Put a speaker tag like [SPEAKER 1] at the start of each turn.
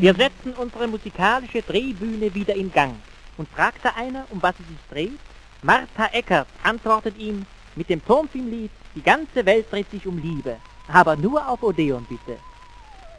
[SPEAKER 1] Wir setzen unsere musikalische Drehbühne wieder in Gang. Und fragt da einer, um was es sich dreht? Martha Eckert antwortet ihm mit dem Tonfilmlied »Die ganze Welt dreht sich um Liebe«, aber nur auf Odeon bitte.